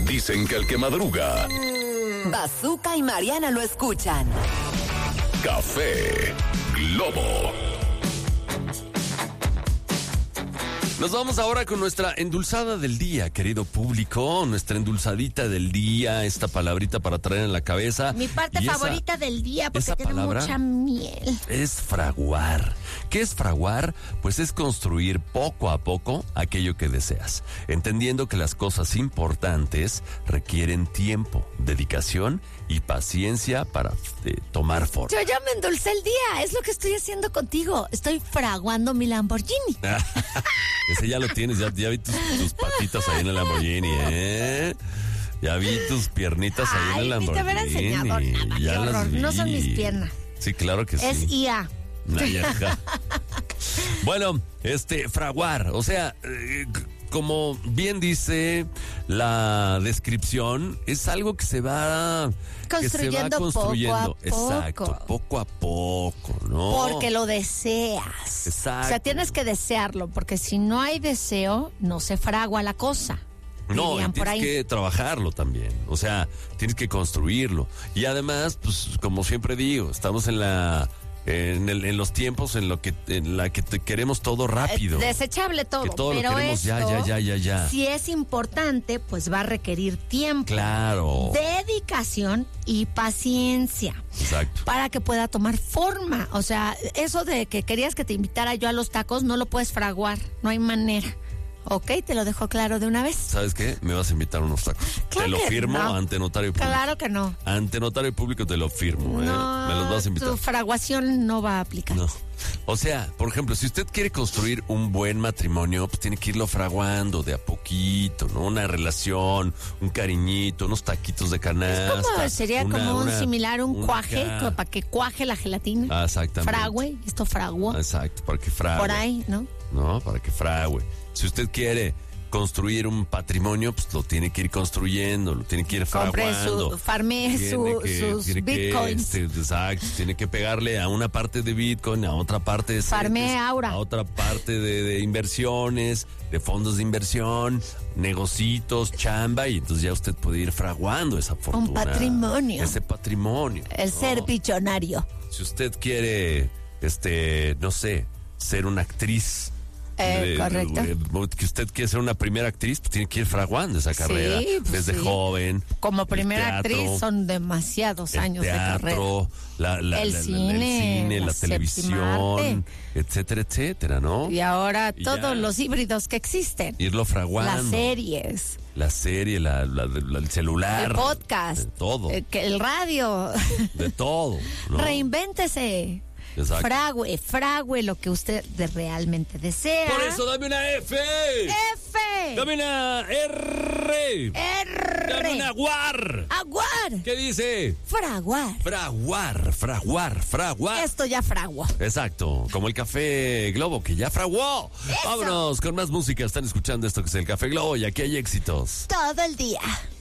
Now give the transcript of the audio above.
Dicen que el que madruga. Bazooka y Mariana lo escuchan. Café Globo. Nos vamos ahora con nuestra endulzada del día, querido público. Nuestra endulzadita del día, esta palabrita para traer en la cabeza. Mi parte favorita del día, porque tiene mucha miel. Es fraguar. ¿Qué es fraguar? Pues es construir poco a poco aquello que deseas, entendiendo que las cosas importantes requieren tiempo, dedicación y paciencia para tomar forma. Yo ya me endulcé el día, es lo que estoy haciendo contigo. Estoy fraguando mi Lamborghini. Ese ya lo tienes, ya vi tus patitas ahí en el Lamborghini, ¿eh? Ya vi tus piernitas ahí en el Lamborghini. Te hubiera enseñado nada, ya qué horror. las vi. No son mis piernas. Sí, claro que sí. Es IA. Bueno, fraguar, o sea, como bien dice la descripción, es algo que se va construyendo poco a poco. Exacto, poco a poco, ¿no? Porque lo deseas. Exacto. O sea, tienes que desearlo, porque si no hay deseo, no se fragua la cosa. No, y tienes que trabajarlo también, o sea, tienes que construirlo. Y además, pues, como siempre digo, estamos en los tiempos en la que queremos todo rápido. Desechable todo. Que todo pero lo queremos ya. Si es importante, pues va a requerir tiempo. Claro. Dedicación y paciencia. Exacto. Para que pueda tomar forma. O sea, eso de que querías que te invitara yo a los tacos, no lo puedes fraguar. No hay manera. Ok, te lo dejo claro de una vez. ¿Sabes qué? Me vas a invitar a unos tacos. Claro te lo firmo no. ante notario público. Claro que no. Ante notario público te lo firmo, no, me los vas a invitar. Tu fraguación no va a aplicar. No. O sea, por ejemplo, si usted quiere construir un buen matrimonio, pues tiene que irlo fraguando de a poquito, ¿no? Una relación, un cariñito, unos taquitos de canasta. Sería como un similar, un cuaje, para que cuaje la gelatina. Ah, exactamente. Frague, esto fragua. Exacto, para que frague. Por ahí, ¿no? No, para que frague. Si usted quiere construir un patrimonio, pues lo tiene que ir construyendo, lo tiene que ir fraguando. Farme sus bitcoins. Exacto, tiene que pegarle a una parte de bitcoin, a otra parte de farme aura, a otra parte de inversiones, de fondos de inversión, negocitos, chamba, y entonces ya usted puede ir fraguando esa fortuna. Un patrimonio. Ese patrimonio. El ser billonario. Si usted quiere, no sé, ser una actriz. Correcto. Que usted quiere ser una primera actriz, pues tiene que ir fraguando esa carrera desde joven. Como primera actriz son demasiados años de carrera. El cine, la televisión, etcétera, etcétera, ¿no? Y ahora todos los híbridos que existen. Irlo fraguando. Las series. La serie, el celular. El podcast. De todo. El radio. De todo, ¿no? Reinvéntese. Exacto. Frague lo que usted realmente desea. Por eso dame una F. F. Dame una R. R. Dame una aguar. Aguar. ¿Qué dice? Fraguar. Fraguar. Esto ya fraguó. Exacto, como el Café Globo, que ya fraguó. Eso. Vámonos con más música. Están escuchando esto que es el Café Globo y aquí hay éxitos. Todo el día.